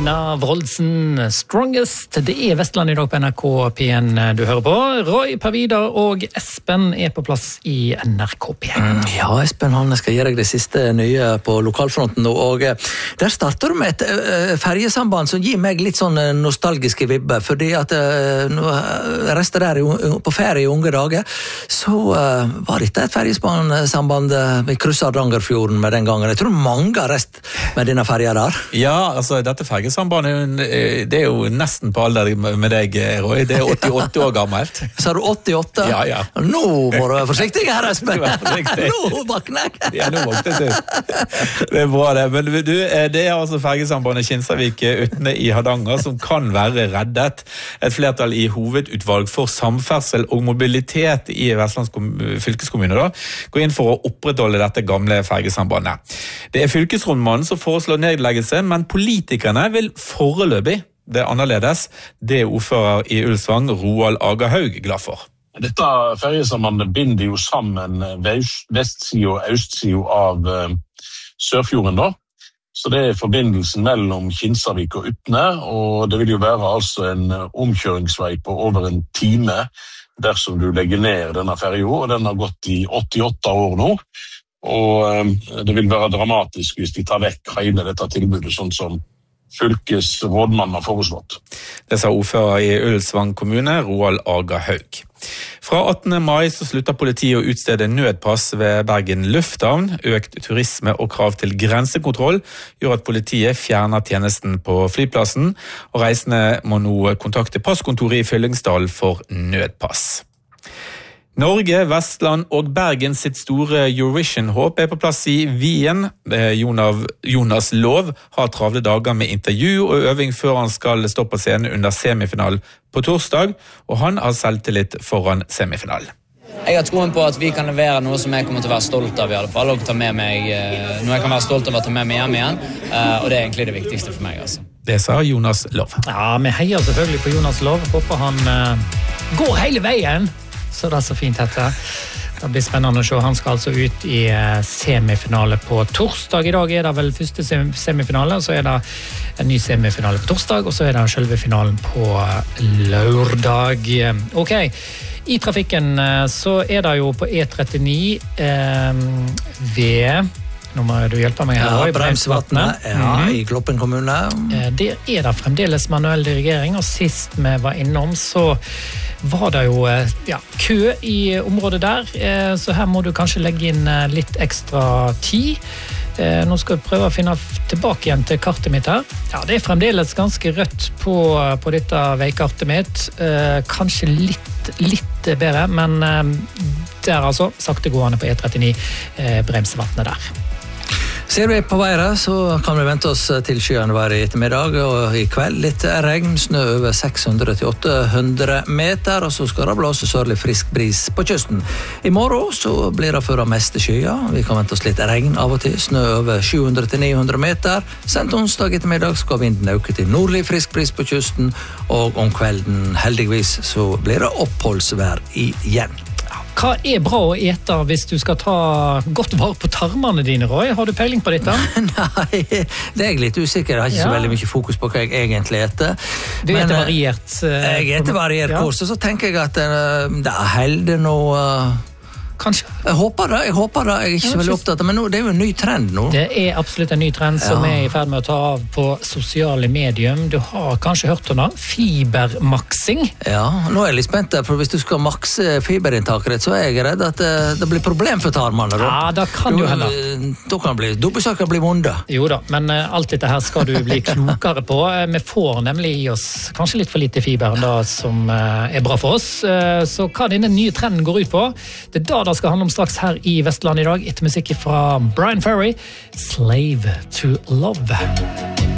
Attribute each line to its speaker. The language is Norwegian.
Speaker 1: Nina Wroldsen, Strongest. Det Vestland I dag på NRK P1 du hører på. Roy, Per Vidar og Espen på plass I NRK P1.
Speaker 2: Ja, Espen, han skal gi deg det siste nye på lokalfronten nå, og der starter du med et ferjesamband som gir meg litt sånn nostalgiske vibber, fordi at når jeg reiste der på ferie I unge dager, så var dette et ferjesamband vi krysset Hardangerfjorden med den gangen. Jeg tror mange har reist med denne ferja der.
Speaker 3: Ja, altså dette fergesambandet, det jo nesten på alder med deg, Roy. Det 88 år gammelt.
Speaker 2: Så du 88?
Speaker 3: Ja, ja.
Speaker 2: Nå må du være forsiktig her, Espen. Nå vakner jeg.
Speaker 3: Ja, nå våknet du. Det bra det. Men du, det altså fergesambandet Kinsarvik Utne I Hardanger som kan være reddet. Et flertall I hovedutvalg for samferdsel og mobilitet I Vestlands fylkeskommune da, går inn for å opprettholde dette gamle fergesambandet. Det fylkesrådmannen som foreslår nedleggelse, men politikerne vil foreløpig det annerledes. Det ordfører I Ullensvang, Roald Agahaug, glad for.
Speaker 4: Dette ferjesambandet binder jo sammen vestsiden og østsiden av Sørfjorden da. Så det forbindelsen mellom Kinsarvik og Utne, og det vil jo være altså en omkjøringsvei på over en time dersom du legger ned denne ferja, og den har gått I 88 år nå. Og det vil være dramatisk hvis de tar vekk hele dette tilbudet, sånn som fylkesrådmannen har foreslått.
Speaker 3: Det sa ordfører I Ullensvang kommune, Roald Agahaug. Fra 18. mai så slutter politiet å utstede nødpass ved Bergen lufthavn. Økt turisme og krav til grensekontroll gjør at politiet fjerner tjenesten på flyplassen, og reisende må nå kontakte passkontoret I Fyllingsdal for nødpass. Norge, Vestland og Bergen sitt store Eurovision-håp på plass I Wien. Jonas Lov har travle dager med intervju og øving før han skal stå på scenen under semifinalen på torsdag, og han har selvtillit foran semifinalen.
Speaker 5: Jeg har troen på at vi kan levere noe som jeg kommer til å være stolt av I alle fall, og ta med meg, noe jeg kan være stolt av å ta med meg hjem igjen, og det egentlig det viktigste for meg. Altså.
Speaker 3: Det sa Jonas Lov.
Speaker 1: Ja, vi heier selvfølgelig på Jonas Lov. Håper han går hele veien. Så det så fint dette. Det blir spennende å se. Han skal altså ut I semifinale på torsdag. I dag det vel første semifinale, og så det en ny semifinale på torsdag, og så det selve finalen på lørdag. Ok, I trafikken så det jo på E39 ved... Nå må du hjelpe meg her.
Speaker 2: Ja, Bremsvatnet, I Gloppen kommune.
Speaker 1: Det det fremdeles manuell dirigering, og sist vi var innom, så var det jo kø I området der, så her må du kanskje legge inn litt ekstra tid. Nå skal jeg prøve å finne tilbake igjen til kartet mitt her. Ja, det fremdeles ganske rødt på dette veikartet mitt. Kanskje litt bedre, men det altså saktegående på E39 Bremsvatnet der.
Speaker 2: Ser vi på været, så kan vi vente oss til skyene være I ettermiddag, og I kveld litt regn, snø over 600-800 meter, og så skal det blåse sørlig frisk bris på kysten. I morgen så blir det for det meste skyer, vi kan vente oss litt regn av og til, snø over 700-900 meter. Sent onsdag ettermiddag skal vinden øke til nordlig frisk bris på kysten, og om kvelden heldigvis så blir det oppholdsvær igjen.
Speaker 1: Hva bra å ete hvis du skal ta godt vare på tarmene dine, Roy? Har du peiling på dette?
Speaker 2: Nei, det jeg litt usikker. Jeg har ikke så veldig mye fokus på hva jeg egentlig eter.
Speaker 1: Du eter variert?
Speaker 2: Jeg eter variert kurs, og så tenker jeg at det heldig noe...
Speaker 1: Kanskje.
Speaker 2: Jeg håper det, jeg er ikke så veldig opptatt, men nå, det jo en ny trend nå.
Speaker 1: Det absolutt en ny trend som I ferd med å ta av på sosiale medium. Du har kanskje hørt om det, fibermaksing.
Speaker 2: Ja, nå jeg litt spent der, for hvis du skal makse fiberinntaket ditt, så jeg redd at det blir problem for tarmene.
Speaker 1: Ja, det kan jo hende.
Speaker 2: Da kan dobbeltsaker bli vonde.
Speaker 1: Jo da, men alt dette her skal du bli klokere på. Vi får nemlig I oss kanskje litt for lite fiber da, som bra for oss. Så hva denne nye trenden går ut på, det da det skal handle om straks her I Vestland I dag, etter musikk fra Brian Ferry, Slave to Love.